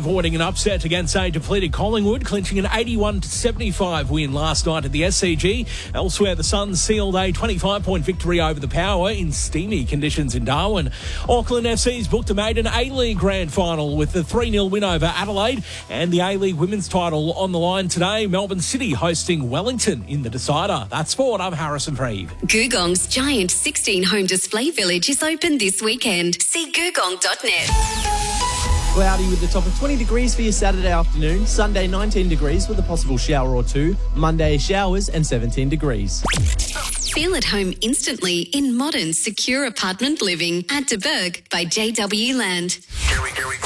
avoiding an upset against a depleted Collingwood, clinching an 81-75 win last night at the SCG. Elsewhere, the Suns sealed a 25-point victory over the Power in steamy conditions in Darwin. Auckland FC's booked a maiden A-League grand final with the 3-0 win over Adelaide, and the A-League women's title on the line today. Melbourne City hosting Wellington in the decider. That's sport. I'm Harrison Freeve. Googong's giant 16-home display village is open this weekend. See googong.net. Cloudy with the top of 20 degrees for your Saturday afternoon. Sunday 19 degrees with a possible shower or two. Monday showers and 17 degrees. Feel at home instantly in modern, secure apartment living at De Burg by JW Land.